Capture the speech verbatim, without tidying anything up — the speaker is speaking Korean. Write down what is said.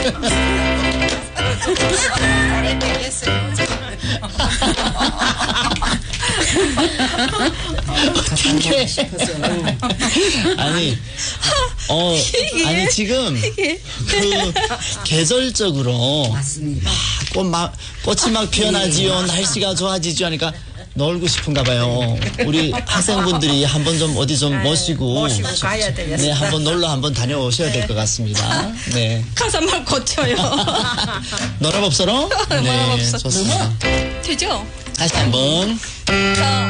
핑계. 아니, 어, 아니 지금 그 계절적으로 맞습니다. 꽃 막 꽃이 막 피어나지요, 날씨가 좋아지죠 하니까 놀고 싶은가 봐요. 우리 학생분들이 한번 좀 어디 좀 모시고 모시고 가야 되겠어요. 네, 한번 놀러 한번 다녀오셔야 될 것 같습니다. 네. 가사만 고쳐요. 놀아봅서로? 네, 놀아봅서. 좋습니다. 되죠? 다시 한번. 자.